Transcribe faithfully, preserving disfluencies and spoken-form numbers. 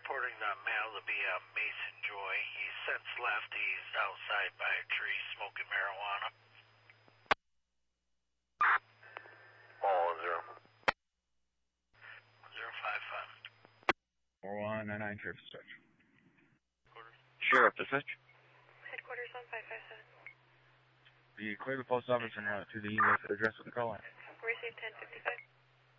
reporting that male to be uh, Mason Joy. He's since left. He's outside by a tree smoking marijuana. All zero. Zero five five. four one nine nine, Sheriff Dispatch. Sheriff Dispatch. Headquarters on five five seven. You clear the post office and route to the address with the call line. Received ten fifty-five.